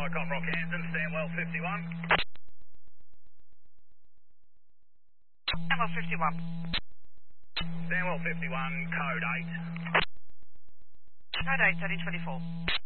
Icon Rockhampton, Stanwell 51. Stanwell 51. Stanwell 51, code 8. Code 8, 1324.